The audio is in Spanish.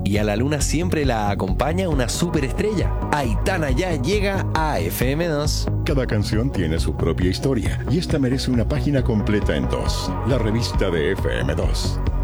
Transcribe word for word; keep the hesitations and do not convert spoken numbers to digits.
y a la luna siempre la acompaña una superestrella. Aitana ya llega a F M dos. Cada canción tiene su propia historia y esta merece una página completa en dos. La revista de F M dos.